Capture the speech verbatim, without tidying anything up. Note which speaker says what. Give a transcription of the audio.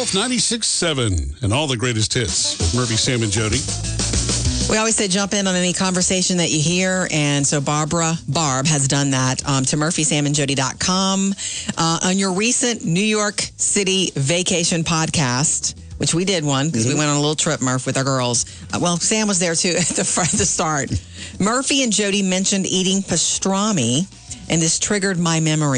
Speaker 1: Golf ninety-six point seven and all the greatest hits with Murphy, Sam, and Jody.
Speaker 2: We always say jump in on any conversation that you hear, and so Barbara Barb has done that um, to murphy sam and jody dot com. Uh, on your recent New York City vacation podcast, which we did one because mm-hmm. we went on a little trip, Murph, with our girls. Uh, well, Sam was there too at the, front, the start. Murphy and Jody mentioned eating pastrami, and this triggered my memory.